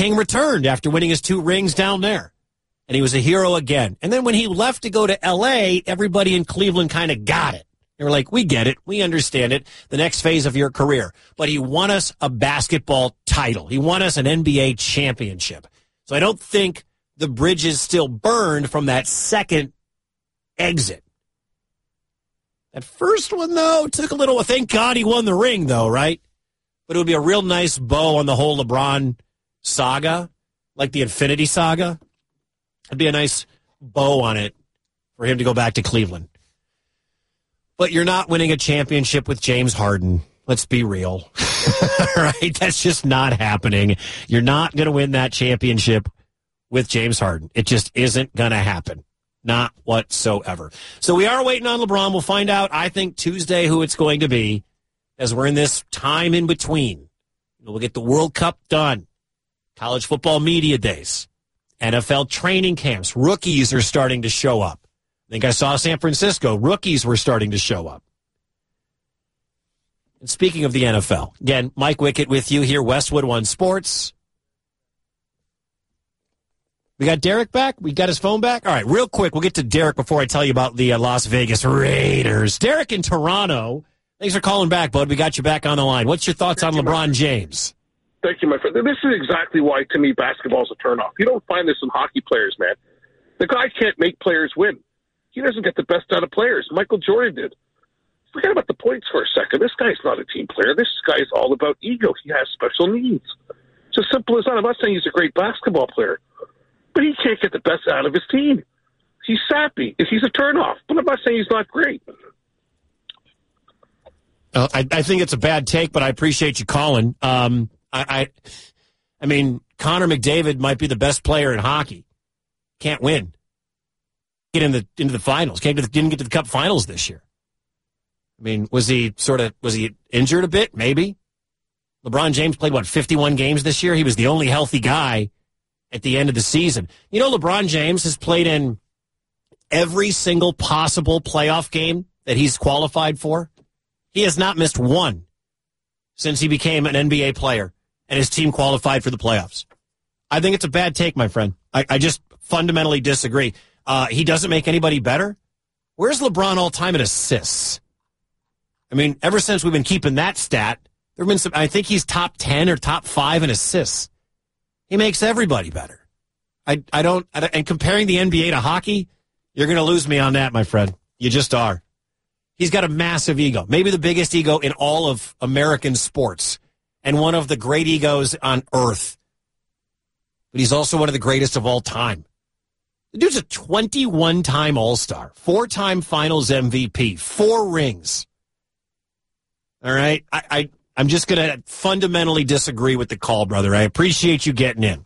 king returned after winning his 2 rings down there. And he was a hero again. And then when he left to go to L.A., everybody in Cleveland kind of got it. They were like, we get it. We understand it. The next phase of your career. But he won us a basketball title. He won us an NBA championship. So I don't think the bridge is still burned from that second exit. That first one, though, took a little. Thank God he won the ring, though, right? But it would be a real nice bow on the whole LeBron saga, like the Infinity Saga. It'd be a nice bow on it for him to go back to Cleveland. But you're not winning a championship with James Harden. Let's be real. Right? That's just not happening. You're not going to win that championship with James Harden. It just isn't going to happen. Not whatsoever. So we are waiting on LeBron. We'll find out, I think, Tuesday who it's going to be as we're in this time in between. We'll get the World Cup done. College football media days. NFL training camps. Rookies are starting to show up. I think I saw San Francisco. Rookies were starting to show up. And speaking of the NFL, again, Mike Wickett with you here, Westwood One Sports. We got Derek back? We got his phone back? All right, real quick, we'll get to Derek before I tell you about the Las Vegas Raiders. Derek in Toronto, thanks for calling back, bud. We got you back on the line. What's your thoughts on LeBron James? Thank you, my friend. This is exactly why, to me, basketball is a turnoff. You don't find this in hockey players, man. The guy can't make players win. He doesn't get the best out of players. Michael Jordan did. Forget about the points for a second. This guy's not a team player. This guy's all about ego. He has special needs. It's as simple as that. I'm not saying he's a great basketball player, but he can't get the best out of his team. He's sappy. He's a turnoff, but I'm not saying he's not great. I think it's a bad take, but I appreciate you calling. I mean, Connor McDavid might be the best player in hockey. Can't win. Get into the finals. Didn't get to the Cup Finals this year. I mean, was he injured a bit? Maybe. LeBron James played, 51 games this year? He was the only healthy guy at the end of the season. You know, LeBron James has played in every single possible playoff game that he's qualified for. He has not missed one since he became an NBA player and his team qualified for the playoffs. I think it's a bad take, my friend. I just fundamentally disagree. He doesn't make anybody better. Where's LeBron all time in assists? I mean, ever since we've been keeping that stat, there have been some. I think he's top 10 or top 5 in assists. He makes everybody better. And comparing the NBA to hockey, you're going to lose me on that, my friend. You just are. He's got a massive ego, maybe the biggest ego in all of American sports, and one of the great egos on earth. But he's also one of the greatest of all time. The dude's a 21-time All-Star, 4-time Finals MVP, 4 rings. All right? I'm just going to fundamentally disagree with the call, brother. I appreciate you getting in.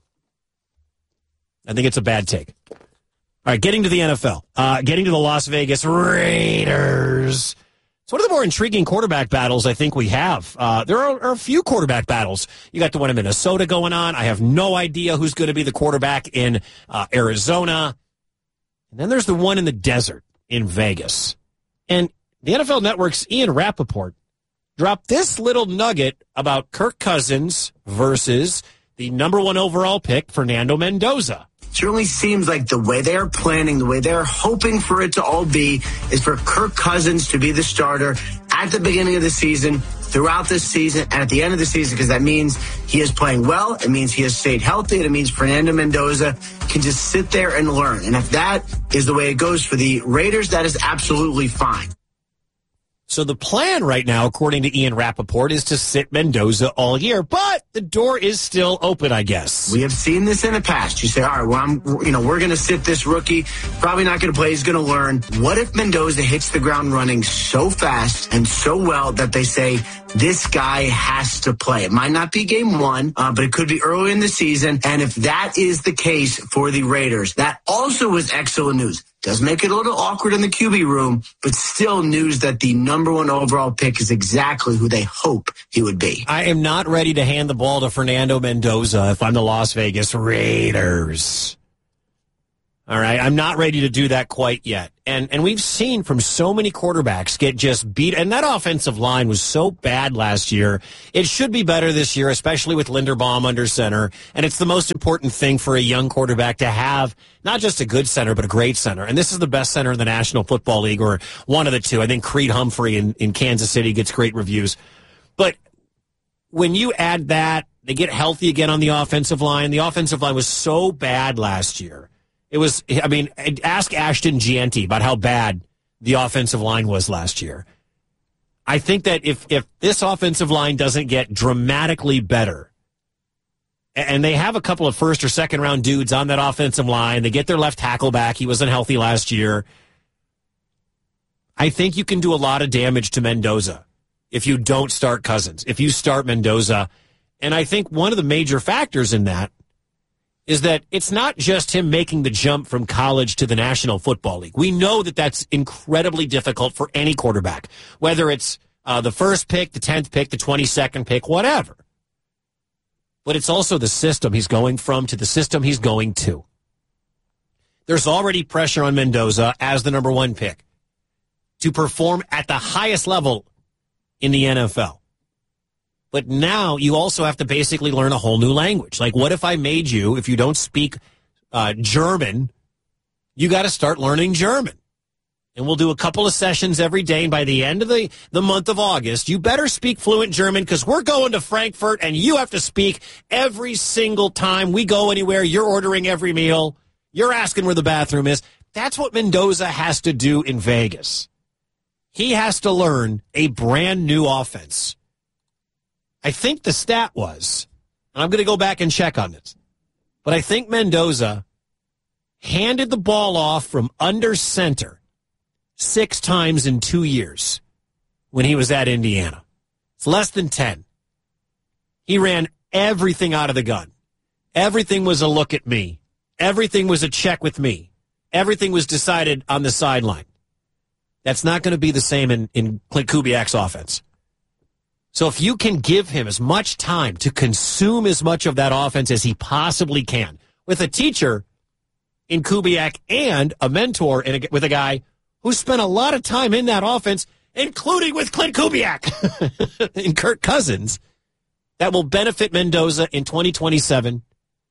I think it's a bad take. All right, getting to the NFL. Getting to the Las Vegas Raiders. It's one of the more intriguing quarterback battles I think we have. There are a few quarterback battles. You got the one in Minnesota going on. I have no idea who's going to be the quarterback in Arizona. And then there's the one in the desert in Vegas. And the NFL Network's Ian Rappaport dropped this little nugget about Kirk Cousins versus the number 1 overall pick, Fernando Mendoza. It certainly seems like the way they're planning, the way they're hoping for it to all be, is for Kirk Cousins to be the starter at the beginning of the season, throughout this season, and at the end of the season, because that means he is playing well, it means he has stayed healthy, and it means Fernando Mendoza can just sit there and learn. And if that is the way it goes for the Raiders, that is absolutely fine. So the plan right now, according to Ian Rappaport, is to sit Mendoza all year, but the door is still open, I guess. We have seen this in the past. You say, all right, well, we're going to sit this rookie, probably not going to play, he's going to learn. What if Mendoza hits the ground running so fast and so well that they say, this guy has to play? It might not be game 1, but it could be early in the season. And if that is the case for the Raiders, that also was excellent news. Does make it a little awkward in the QB room, but still news that the number 1 overall pick is exactly who they hope he would be. I am not ready to hand the ball to Fernando Mendoza if I'm the Las Vegas Raiders. All right, I'm not ready to do that quite yet. And we've seen from so many quarterbacks get just beat. And that offensive line was so bad last year. It should be better this year, especially with Linderbaum under center. And it's the most important thing for a young quarterback to have not just a good center, but a great center. And this is the best center in the National Football League, or one of the two. I think Creed Humphrey in Kansas City gets great reviews. But when you add that, they get healthy again on the offensive line. The offensive line was so bad last year. It was, I mean, ask Ashton Gianti about how bad the offensive line was last year. I think that if this offensive line doesn't get dramatically better, and they have a couple of first or second round dudes on that offensive line, they get their left tackle back. He wasn't healthy last year. I think you can do a lot of damage to Mendoza if you don't start Cousins, if you start Mendoza. And I think one of the major factors in that is that it's not just him making the jump from college to the National Football League. We know that that's incredibly difficult for any quarterback, whether it's the first pick, the 10th pick, the 22nd pick, whatever. But it's also the system he's going from to the system he's going to. There's already pressure on Mendoza as the number one pick to perform at the highest level in the NFL. But now you also have to basically learn a whole new language. Like, what if I made you, if you don't speak German, you got to start learning German. And we'll do a couple of sessions every day. And by the end of the month of August, you better speak fluent German, because we're going to Frankfurt and you have to speak every single time we go anywhere. You're ordering every meal. You're asking where the bathroom is. That's what Mendoza has to do in Vegas. He has to learn a brand new offense. I think the stat was, and I'm going to go back and check on this, but I think Mendoza handed the ball off from under center 6 times in 2 years when he was at Indiana. It's less than 10. He ran everything out of the gun. Everything was a look at me. Everything was a check with me. Everything was decided on the sideline. That's not going to be the same in Clint Kubiak's offense. So if you can give him as much time to consume as much of that offense as he possibly can, with a teacher in Kubiak and a mentor with a guy who spent a lot of time in that offense, including with Clint Kubiak and Kirk Cousins, that will benefit Mendoza in 2027,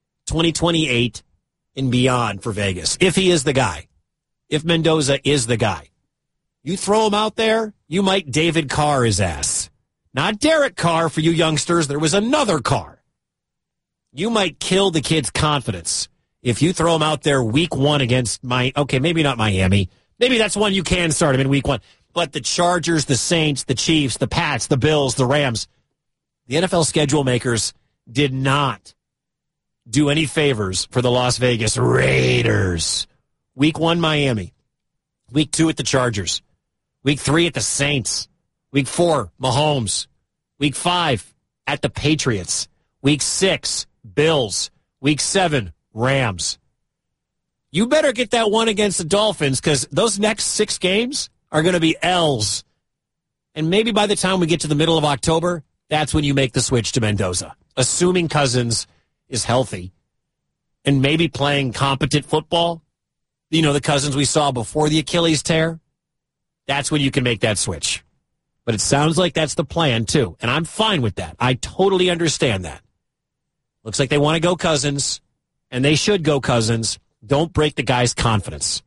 2028, and beyond for Vegas. If he is the guy, if Mendoza is the guy, you throw him out there, you might David Carr his ass. Not Derek Carr for you youngsters. There was another Carr. You might kill the kid's confidence if you throw him out there week 1 against maybe not Miami. Maybe that's one you can start him in week 1. But the Chargers, the Saints, the Chiefs, the Pats, the Bills, the Rams, the NFL schedule makers did not do any favors for the Las Vegas Raiders. Week 1, Miami. Week 2 at the Chargers. Week 3 at the Saints. Week 4, Mahomes. Week 5, at the Patriots. Week 6, Bills. Week 7, Rams. You better get that one against the Dolphins, because those next 6 games are going to be L's. And maybe by the time we get to the middle of October, that's when you make the switch to Mendoza, assuming Cousins is healthy and maybe playing competent football. You know, the Cousins we saw before the Achilles tear. That's when you can make that switch. But it sounds like that's the plan, too. And I'm fine with that. I totally understand that. Looks like they want to go Cousins, and they should go Cousins. Don't break the guy's confidence.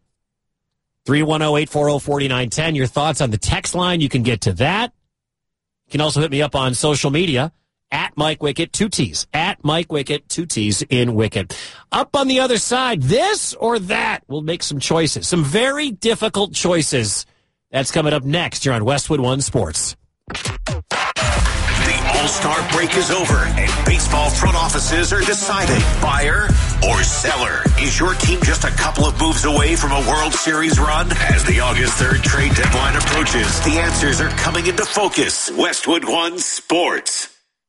310-840-4910. Your thoughts on the text line, you can get to that. You can also hit me up on social media, at Mike Wickett, 2 T's. At Mike Wickett, 2 T's in Wickett. Up on the other side, this or that. We'll make some choices. Some very difficult choices. That's coming up next here on Westwood One Sports. The All-Star break is over, and baseball front offices are deciding buyer or seller. Is your team just a couple of moves away from a World Series run? As the August 3rd trade deadline approaches, the answers are coming into focus. Westwood One Sports.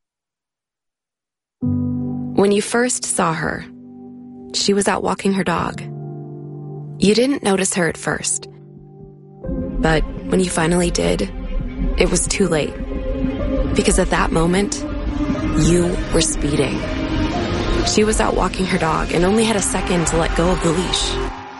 When you first saw her, she was out walking her dog. You didn't notice her at first. But when you finally did, it was too late. Because at that moment, you were speeding. She was out walking her dog and only had a second to let go of the leash.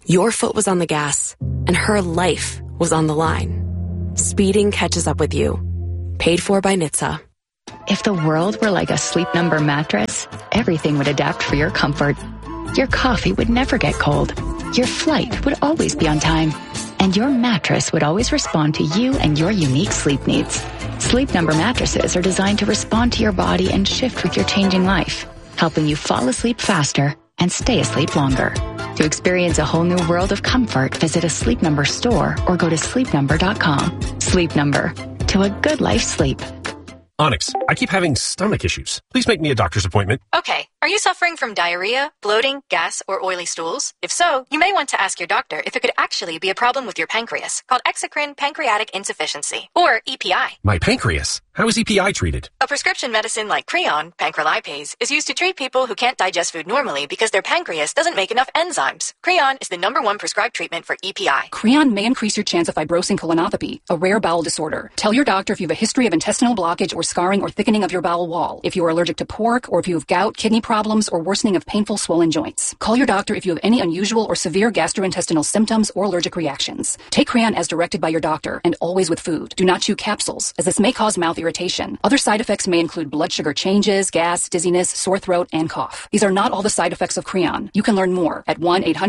Your foot was on the gas, and her life was on the line. Speeding catches up with you. Paid for by NHTSA. If the world were like a Sleep Number mattress, everything would adapt for your comfort. Your coffee would never get cold. Your flight would always be on time. And your mattress would always respond to you and your unique sleep needs. Sleep Number mattresses are designed to respond to your body and shift with your changing life, helping you fall asleep faster and stay asleep longer. To experience a whole new world of comfort, visit a Sleep Number store or go to sleepnumber.com. Sleep Number. To a good life's sleep. Onyx, I keep having stomach issues. Please make me a doctor's appointment. Okay. Are you suffering from diarrhea, bloating, gas, or oily stools? If so, you may want to ask your doctor if it could actually be a problem with your pancreas, called exocrine pancreatic insufficiency, or EPI. My pancreas? How is EPI treated? A prescription medicine like Creon, pancrelipase, is used to treat people who can't digest food normally because their pancreas doesn't make enough enzymes. Creon is the #1 prescribed treatment for EPI. Creon may increase your chance of fibrosing colonopathy, a rare bowel disorder. Tell your doctor if you have a history of intestinal blockage or scarring or thickening of your bowel wall, if you are allergic to pork, or if you have gout, kidney problems, or worsening of painful swollen joints. Call your doctor if you have any unusual or severe gastrointestinal symptoms or allergic reactions. Take Creon as directed by your doctor, and always with food. Do not chew capsules, as this may cause mouth irritation. Other side effects may include blood sugar changes, gas, dizziness, sore throat, and cough. These are not all the side effects of Creon. You can learn more at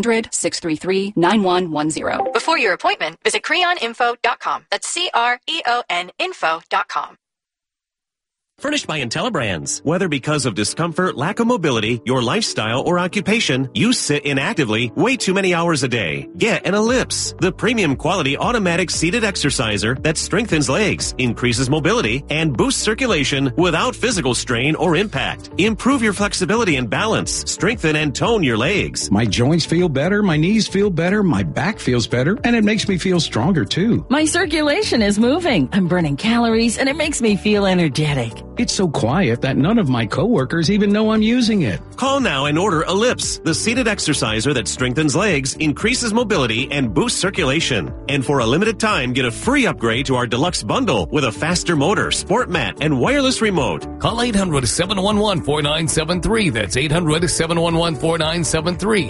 1-800-633-9110. Before your appointment, visit creoninfo.com. That's CREON info.com. Furnished by IntelliBrands. Whether because of discomfort, lack of mobility, your lifestyle, or occupation, you sit inactively way too many hours a day. Get an Ellipse, the premium quality automatic seated exerciser that strengthens legs, increases mobility, and boosts circulation without physical strain or impact. Improve your flexibility and balance. Strengthen and tone your legs. My joints feel better, my knees feel better, my back feels better, and it makes me feel stronger too. My circulation is moving. I'm burning calories, and it makes me feel energetic. It's so quiet that none of my coworkers even know I'm using it. Call now and order Ellipse, the seated exerciser that strengthens legs, increases mobility, and boosts circulation. And for a limited time, get a free upgrade to our deluxe bundle with a faster motor, sport mat, and wireless remote. Call 800-711-4973. That's 800-711-4973.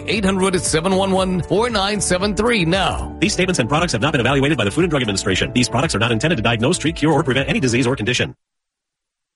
800-711-4973 now. These statements and products have not been evaluated by the Food and Drug Administration. These products are not intended to diagnose, treat, cure, or prevent any disease or condition.